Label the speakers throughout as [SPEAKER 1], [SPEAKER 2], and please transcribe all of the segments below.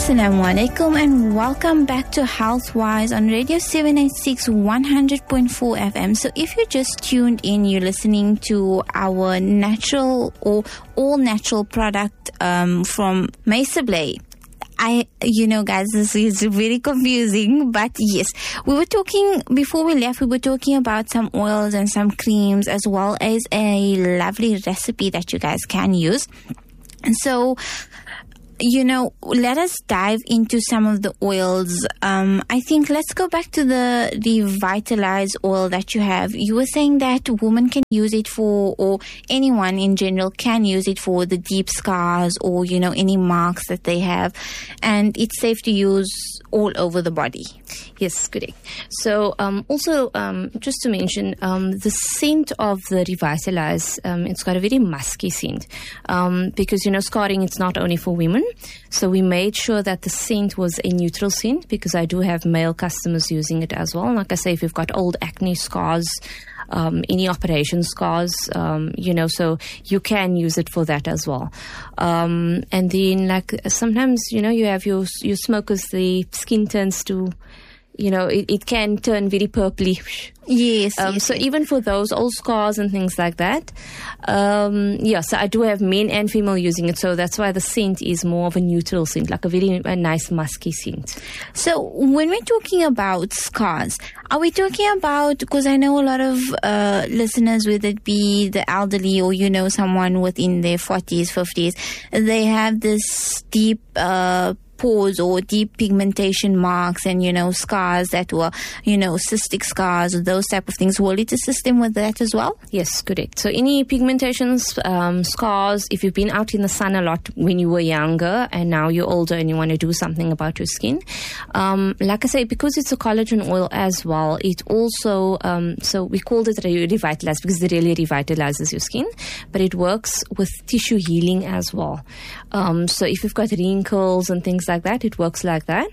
[SPEAKER 1] Assalamu alaikum and welcome back to Healthwise on Radio 786 100.4 FM. So if you just tuned in, you're listening to our natural or all natural product from Maceblay. Guys, this is very confusing, but yes, we were talking, before we left, we were talking about some oils and some creams as well as a lovely recipe that you guys can use. And so, let us dive into some of the oils. I think let's go back to the Revitalize oil that you have. You were saying that women can use it for, or anyone in general can use it for the deep scars or, any marks that they have. And it's safe to use all over the body.
[SPEAKER 2] Yes, correct. So also, just to mention, the scent of the Revitalize, it's got a very musky scent because, scarring, it's not only for women. So we made sure that the scent was a neutral scent because I do have male customers using it as well. Like I say, if you've got old acne scars, any operation scars, so you can use it for that as well. And then sometimes, you have your smokers, the skin turns to, it can turn very purpley.
[SPEAKER 1] Yes.
[SPEAKER 2] So even for those old scars and things like that, so I do have men and female using it. So that's why the scent is more of a neutral scent, like a nice musky scent.
[SPEAKER 1] So when we're talking about scars, are we talking about, because I know a lot of listeners, whether it be the elderly or, someone within their 40s, 50s, they have this deep pores or deep pigmentation marks and, scars that were, cystic scars or those type of things. Will it assist them with that as well?
[SPEAKER 2] Yes, correct. So any pigmentations, scars, if you've been out in the sun a lot when you were younger and now you're older and you want to do something about your skin, like I say, because it's a collagen oil as well, it also, so we called it Revitalize because it really revitalizes your skin, but it works with tissue healing as well. So if you've got wrinkles and things like that, it works like that.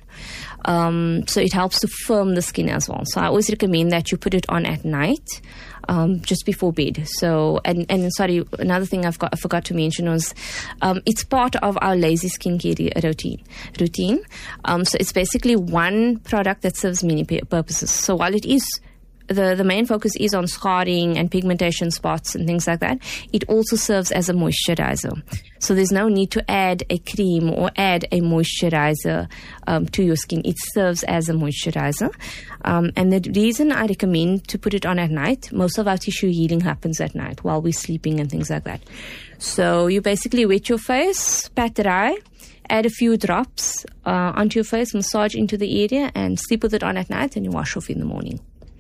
[SPEAKER 2] So it helps to firm the skin as well. So I always recommend that you put it on at night, just before bed. So, and sorry, another thing I forgot to mention was, it's part of our lazy skincare routine. So it's basically one product that serves many purposes. So while it is the main focus is on scarring and pigmentation spots and things like that, it also serves as a moisturizer. So there's no need to add a cream or add a moisturizer to your skin. It serves as a moisturizer. And the reason I recommend to put it on at night, most of our tissue healing happens at night while we're sleeping and things like that. So you basically wet your face, pat dry, add a few drops onto your face, massage into the area and sleep with it on at night, and you wash off in the morning.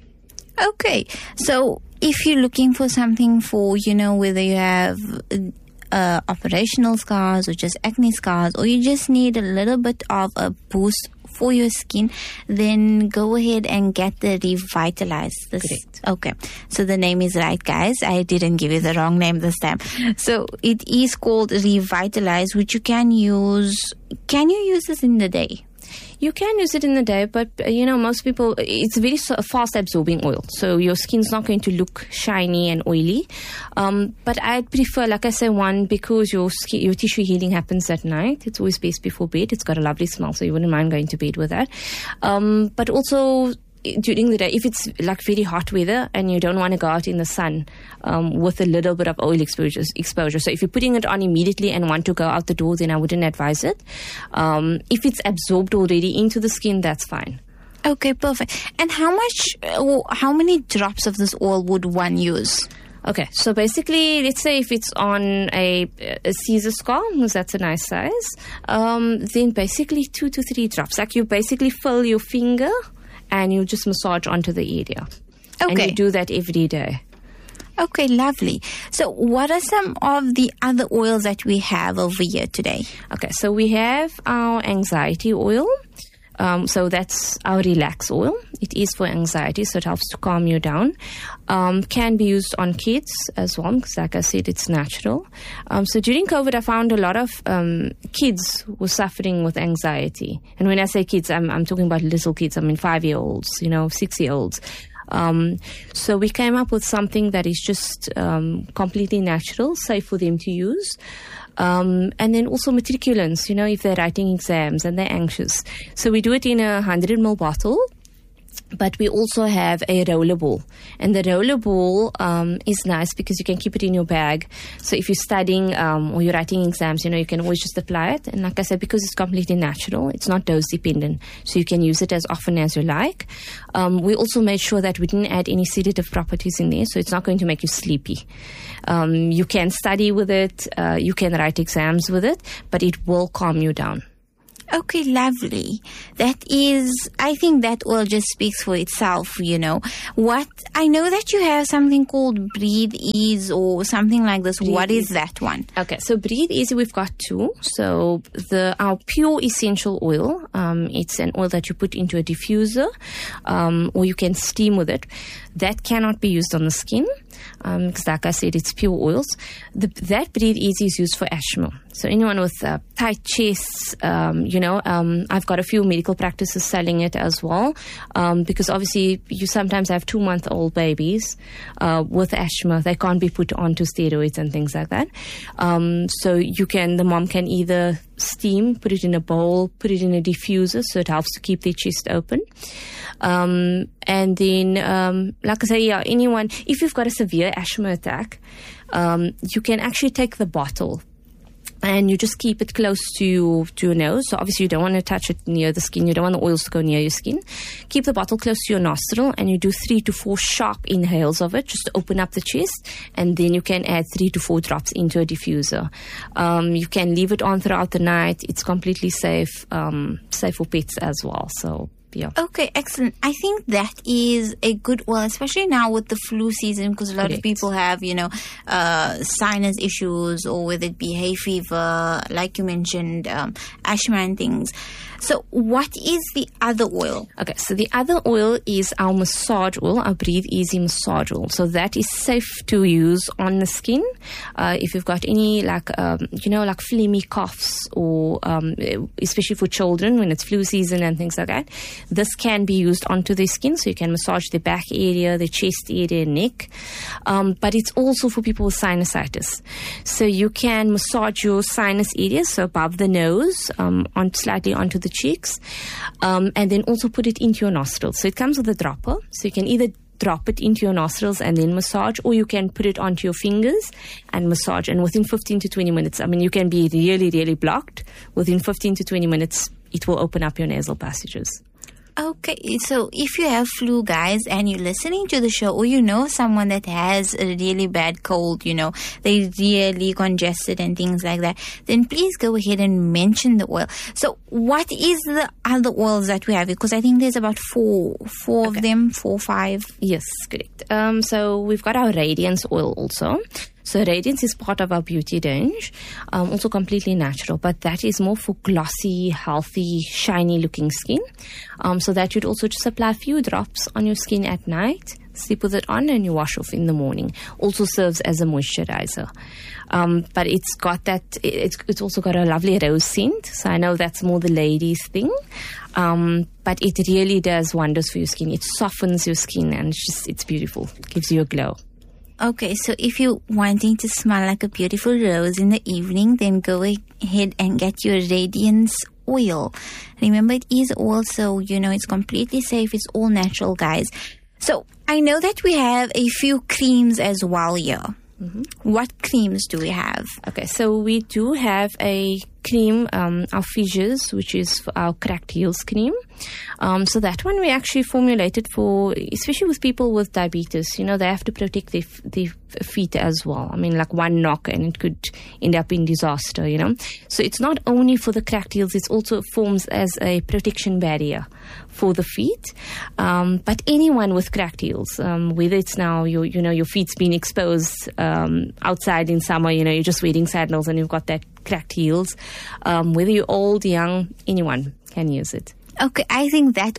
[SPEAKER 1] Okay, so if you're looking for something for, whether you have operational scars or just acne scars, or you just need a little bit of a boost for your skin, then go ahead and get the Revitalize.
[SPEAKER 2] Correct.
[SPEAKER 1] Okay, so the name is right, guys. I didn't give you the wrong name this time. So it is called Revitalize, which you can use. Can you use this in the day?
[SPEAKER 2] You can use it in the day, but, most people, it's a very fast-absorbing oil. So your skin's not going to look shiny and oily. But I'd prefer, like I say, one, because your tissue healing happens at night. It's always best before bed. It's got a lovely smell, so you wouldn't mind going to bed with that. But also during the day, if it's like very hot weather and you don't want to go out in the sun with a little bit of oil exposure. So if you're putting it on immediately and want to go out the door, then I wouldn't advise it. If it's absorbed already into the skin, that's fine.
[SPEAKER 1] Okay, perfect. And how many drops of this oil would one use?
[SPEAKER 2] Okay, so basically, let's say if it's on a Caesar scar, because that's a nice size, then basically 2 to 3 drops. Like you basically fill your finger and you just massage onto the area.
[SPEAKER 1] Okay.
[SPEAKER 2] And you do that every day.
[SPEAKER 1] Okay, lovely. So what are some of the other oils that we have over here today?
[SPEAKER 2] Okay, so we have our anxiety oil. So that's our relax oil. It is for anxiety, so it helps to calm you down. Can be used on kids as well, because like I said, it's natural. So during COVID, I found a lot of kids were suffering with anxiety. And when I say kids, I'm talking about little kids. I mean 5-year-olds, 6-year-olds. So we came up with something that is just completely natural, safe for them to use. And then also matriculants, if they're writing exams and they're anxious. So we do it in a 100 ml bottle. But we also have a roller ball. And the roller ball is nice because you can keep it in your bag. So if you're studying or you're writing exams, you can always just apply it. And like I said, because it's completely natural, it's not dose dependent. So you can use it as often as you like. We also made sure that we didn't add any sedative properties in there. So it's not going to make you sleepy. You can study with it. You can write exams with it. But it will calm you down.
[SPEAKER 1] Okay, lovely. I think that oil just speaks for itself, What, I know that you have something called Breathe Ease or something like this. What is that one?
[SPEAKER 2] Okay, so Breathe Easy, we've got two. So our pure essential oil, it's an oil that you put into a diffuser, or you can steam with it. That cannot be used on the skin. Because like I said, it's pure oils. That Breathe Easy is used for asthma. So anyone with tight chests, I've got a few medical practices selling it as well. Because obviously you sometimes have 2-month-old babies with asthma. They can't be put onto steroids and things like that. So the mom can either steam, put it in a bowl, put it in a diffuser, so it helps to keep their chest open. And then, like I say, anyone, if you've got a severe asthma attack, you can actually take the bottle and you just keep it close to your nose. So obviously you don't want to touch it near the skin. You don't want the oils to go near your skin. Keep the bottle close to your nostril and you do 3 to 4 sharp inhales of it just to open up the chest. And then you can add 3 to 4 drops into a diffuser. You can leave it on throughout the night. It's completely safe for pets as well. So yeah.
[SPEAKER 1] Okay, excellent. I think that is a good oil, especially now with the flu season, because a lot of people have, sinus issues, or whether it be hay fever, like you mentioned, asthma and things. So what is the other oil?
[SPEAKER 2] Okay, so the other oil is our massage oil, our Breathe Easy massage oil. So that is safe to use on the skin. If you've got any like phlegmy coughs, or especially for children when it's flu season and things like that, this can be used onto their skin. So you can massage the back area, the chest area, neck. But it's also for people with sinusitis. So you can massage your sinus areas, so above the nose, slightly onto the cheeks, and then also put it into your nostrils. So it comes with a dropper, so you can either drop it into your nostrils and then massage, or you can put it onto your fingers and massage. And within 15 to 20 minutes, you can be really, really blocked. Within 15 to 20 minutes, it will open up your nasal passages.
[SPEAKER 1] Okay, so if you have flu, guys, and you're listening to the show, or you know someone that has a really bad cold, they're really congested and things like that, then please go ahead and mention the oil. So what is the other oils that we have? Because I think there's about four of them, 4 or 5.
[SPEAKER 2] Yes, correct. So we've got our Radiance oil also. So Radiance is part of our beauty range, also completely natural, but that is more for glossy, healthy, shiny looking skin. So that you'd also just apply a few drops on your skin at night, sleep with it on, and you wash off in the morning. Also serves as a moisturizer. But it's got it's also got a lovely rose scent. So I know that's more the ladies' thing. But it really does wonders for your skin. It softens your skin and it's beautiful. It gives you a glow.
[SPEAKER 1] Okay, so if you're wanting to smell like a beautiful rose in the evening, then go ahead and get your Radiance oil. Remember, it is oil, so it's completely safe. It's all natural, guys. So I know that we have a few creams as well here. Mm-hmm. What creams do we have?
[SPEAKER 2] Okay, so we do have a cream, our Fissures, which is our cracked heels cream. So that one we actually formulated for, especially with people with diabetes. They have to protect their feet as well. Like one knock and it could end up in disaster, So it's not only for the cracked heels, it also forms as a protection barrier for the feet. But anyone with cracked heels, whether it's now your feet's been exposed outside in summer, you're just wearing sandals and you've got that cracked heels, whether you're old, young, anyone can use it.
[SPEAKER 1] Okay, I think that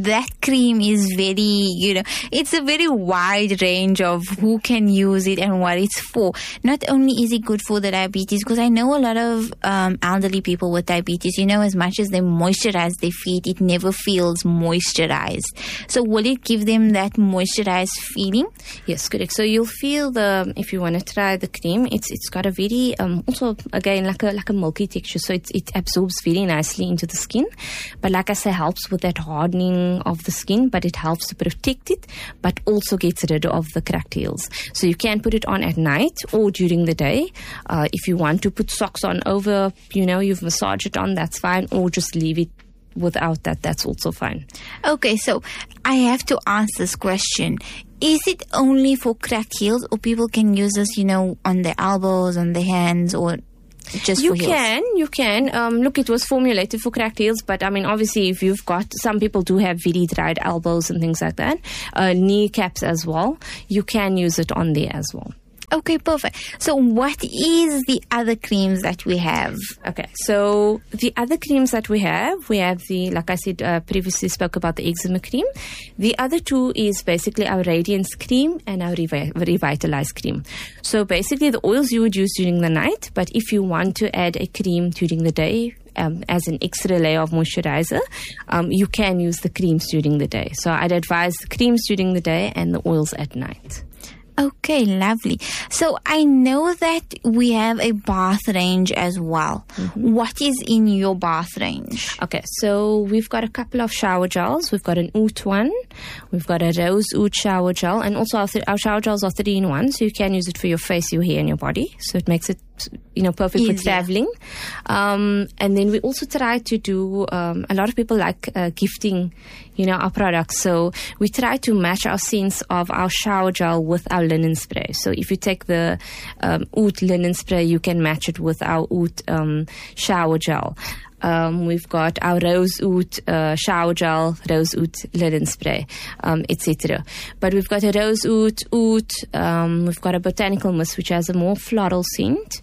[SPEAKER 1] cream is very, it's a very wide range of who can use it and what it's for. Not only is it good for the diabetes, because I know a lot of elderly people with diabetes, as much as they moisturize their feet, it never feels moisturized. So will it give them that moisturized feeling?
[SPEAKER 2] Yes, correct. So you'll feel if you want to try the cream, it's got a very, also again, like a milky texture. So it absorbs very nicely into the skin. But like I said, helps with that hardening of the skin, but it helps to protect it, but also gets rid of the cracked heels. So you can put it on at night or during the day. If you want to put socks on over, you've massaged it on, that's fine, or just leave it without that, that's also fine.
[SPEAKER 1] Okay, so I have to ask this question. Is it only for cracked heels, or people can use this, on their elbows, on their hands, or just for heels?
[SPEAKER 2] You can. Look, it was formulated for cracked heels, but I mean, obviously, if you've got, some people do have very dried elbows and things like that, kneecaps as well, you can use it on there as well.
[SPEAKER 1] Okay, perfect. So what is the other creams that we have?
[SPEAKER 2] Okay, so the other creams that we have the, like I said, previously spoke about the eczema cream. The other two is basically our Radiance cream and our Revitalize cream. So basically the oils you would use during the night, but if you want to add a cream during the day, as an extra layer of moisturizer, you can use the creams during the day. So I'd advise the creams during the day and the oils at night.
[SPEAKER 1] Okay, lovely. So I know that we have a bath range as well. Mm-hmm. What is in your bath range?
[SPEAKER 2] Okay, so we've got a couple of shower gels. We've got an oud one. We've got a rose oud shower gel. And also our shower gels are 3-in-1, so you can use it for your face, your hair, and your body. So it makes it perfect for traveling. And then we also try to do, a lot of people like gifting, our products. So we try to match our scents of our shower gel with our linen spray. So if you take the oud linen spray, you can match it with our oud shower gel. We've got our rose oud shower gel, rose oud linen spray, etc. But we've got a rose oud, we've got a botanical mist which has a more floral scent.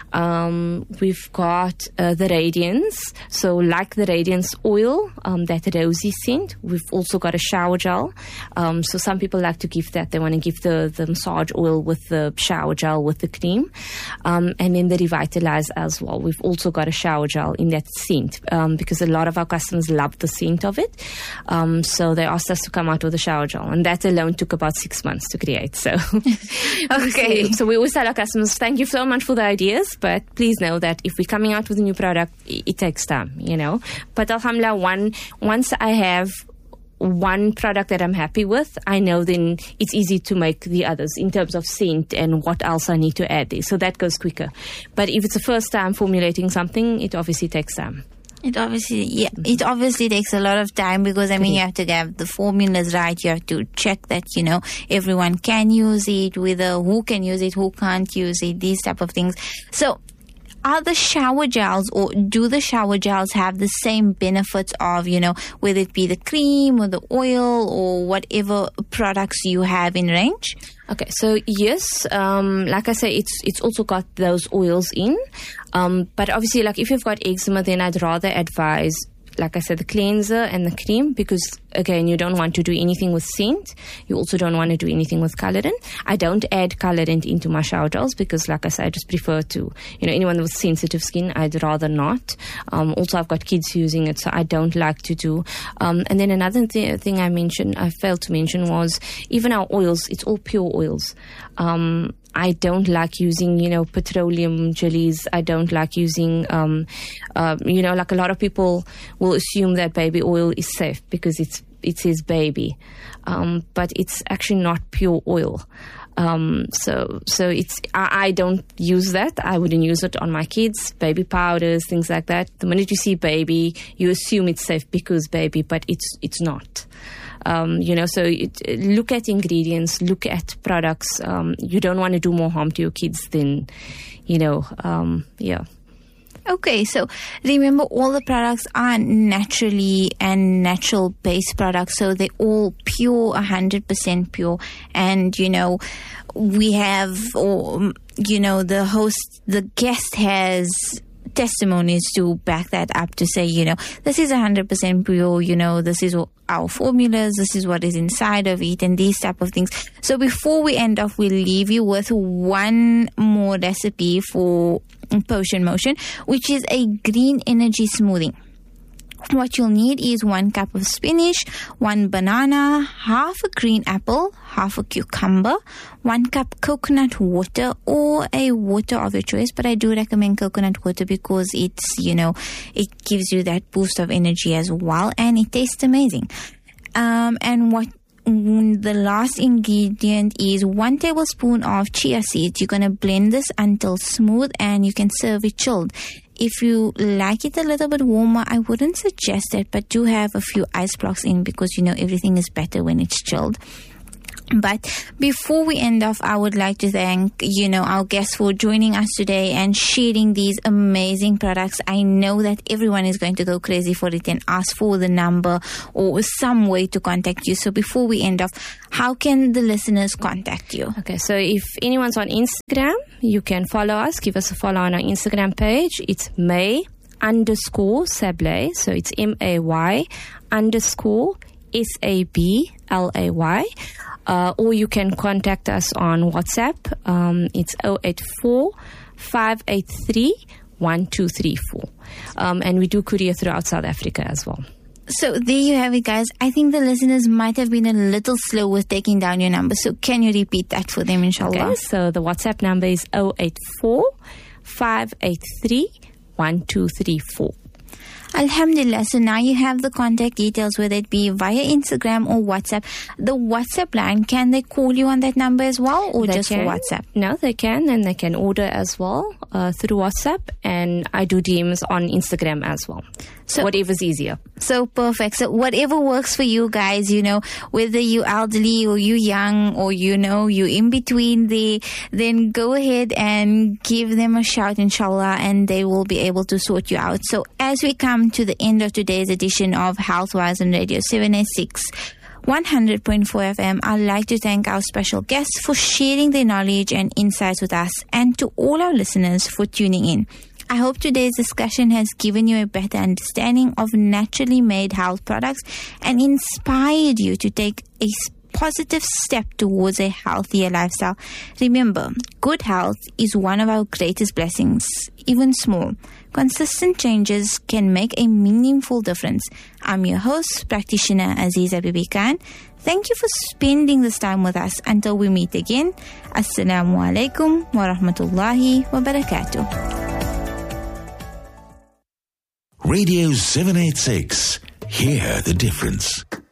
[SPEAKER 2] We've got the Radiance, so like the Radiance oil, that rosy scent. We've also got a shower gel. So some people like to give that. They want to give the massage oil with the shower gel with the cream. And then the Revitalize as well. We've also got a shower gel in that scent, because a lot of our customers love the scent of it. So they asked us to come out with a shower gel, and that alone took about 6 months to create. So,
[SPEAKER 1] okay.
[SPEAKER 2] So we always tell our customers, thank you so much for the ideas, but please know that if we're coming out with a new product, it takes time, But alhamdulillah, once I have one product that I'm happy with, I know then it's easy to make the others in terms of scent and what else I need to add there. So that goes quicker. But if it's the first time formulating something, it obviously takes time.
[SPEAKER 1] It obviously takes a lot of time, because you have to have the formulas right. You have to check that, everyone can use it, who can use it, who can't use it, these type of things. So are the shower gels, or do the shower gels have the same benefits of, whether it be the cream or the oil or whatever products you have in range?
[SPEAKER 2] Okay, so yes, like I say, it's also got those oils in. But obviously, like if you've got eczema, then I'd rather advise, like I said, the cleanser and the cream, because again, you don't want to do anything with scent. You also don't want to do anything with colorant. I don't add colorant into my shower gels because, like I said, I just prefer to, anyone with sensitive skin, I'd rather not. Also, I've got kids using it, so I don't like to do. And then another thing I failed to mention was even our oils, it's all pure oils. I don't like using, petroleum jellies. I don't like using, like a lot of people will assume that baby oil is safe because it says baby. But it's actually not pure oil. So I don't use that. I wouldn't use it on my kids, baby powders, things like that. The minute you see baby, you assume it's safe because baby, but it's not. So look at ingredients, look at products. You don't want to do more harm to your kids than, yeah.
[SPEAKER 1] Okay, so remember, all the products are naturally and natural-based products, so they're all pure, 100% pure. And, we have, the guest has testimonies to back that up, to say, this is 100% pure, this is our formulas, this is what is inside of it, and these type of things. So before we end off, we'll leave you with one more recipe for Potion Motion, which is a green energy smoothie. What you'll need is 1 cup of spinach, 1 banana, half a green apple, half a cucumber, 1 cup coconut water or a water of your choice. But I do recommend coconut water because it's, it gives you that boost of energy as well, and it tastes amazing. The last ingredient is 1 tablespoon of chia seeds. You're going to blend this until smooth, and you can serve it chilled. If you like it a little bit warmer, I wouldn't suggest it, but do have a few ice blocks in, because everything is better when it's chilled. But before we end off, I would like to thank, our guests for joining us today and sharing these amazing products. I know that everyone is going to go crazy for it and ask for the number or some way to contact you. So before we end off, how can the listeners contact you?
[SPEAKER 2] Okay, so if anyone's on Instagram, you can follow us. Give us a follow on our Instagram page. It's May_Sablay. So it's MAY_SABLAY. Or you can contact us on WhatsApp. It's 084-583-1234. And we do courier throughout South Africa as well.
[SPEAKER 1] So there you have it, guys. I think the listeners might have been a little slow with taking down your number. So can you repeat that for them, inshallah?
[SPEAKER 2] Okay, so the WhatsApp number is 084-583-1234.
[SPEAKER 1] Alhamdulillah. So now you have the contact details, whether it be via Instagram or WhatsApp. The WhatsApp line, can they call you on that number as well, or just for WhatsApp?
[SPEAKER 2] No, they can, and they can order as well through WhatsApp, and I do DMs on Instagram as well. So whatever's easier.
[SPEAKER 1] So perfect. So whatever works for you guys, whether you elderly or you young or you in between there, then go ahead and give them a shout, inshallah, and they will be able to sort you out. So as we come to the end of today's edition of Healthwise on Radio 786 100.4 FM, I'd like to thank our special guests for sharing their knowledge and insights with us, and to all our listeners for tuning in. I hope today's discussion has given you a better understanding of naturally made health products and inspired you to take a positive step towards a healthier lifestyle. Remember, good health is one of our greatest blessings, even small. Consistent changes can make a meaningful difference. I'm your host, practitioner Aziza Bibi Khan. Thank you for spending this time with us. Until we meet again, Assalamu alaikum wa rahmatullahi wa barakatuh.
[SPEAKER 3] Radio 786. Hear the difference.